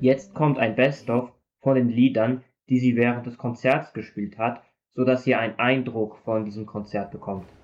Jetzt kommt ein Best-of von den Liedern, die sie während des Konzerts gespielt hat, so dass ihr einen Eindruck von diesem Konzert bekommt.